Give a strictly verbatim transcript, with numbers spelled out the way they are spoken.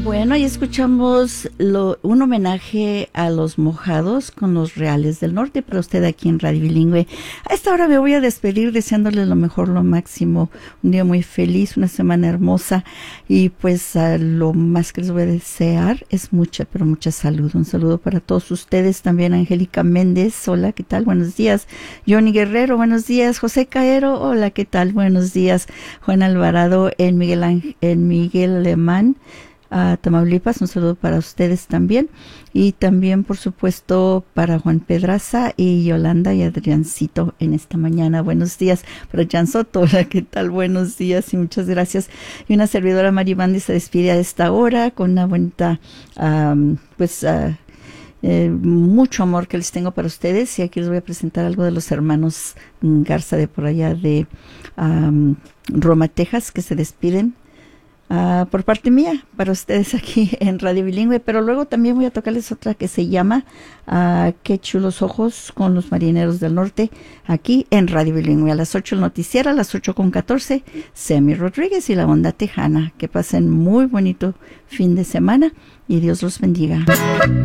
Bueno, ahí escuchamos lo, un homenaje a los mojados con los Reales del Norte para usted aquí en Radio Bilingüe. A esta hora me voy a despedir deseándoles lo mejor, lo máximo, un día muy feliz, una semana hermosa y pues uh, lo más que les voy a desear es mucha, pero mucha salud. Un saludo para todos ustedes, también Angélica Méndez, hola, ¿qué tal? Buenos días. Johnny Guerrero, buenos días. José Caero, hola, ¿qué tal? Buenos días. Juan Alvarado en Miguel, Ángel, en Miguel Alemán, a Tamaulipas, un saludo para ustedes también y también por supuesto para Juan Pedraza y Yolanda y Adriancito en esta mañana. Buenos días para Jan Soto, hola, ¿qué tal? Buenos días y muchas gracias. Y una servidora Maribandi se despide a esta hora con una bonita um, pues uh, eh, mucho amor que les tengo para ustedes y aquí les voy a presentar algo de los hermanos Garza de por allá de um, Roma, Texas, que se despiden Uh, por parte mía, para ustedes aquí en Radio Bilingüe, pero luego también voy a tocarles otra que se llama uh, Qué chulos ojos con los marineros del norte, aquí en Radio Bilingüe. A las ocho el noticiero, a las ocho con catorce, Semi Rodríguez y la onda tejana. Que pasen muy bonito fin de semana y Dios los bendiga.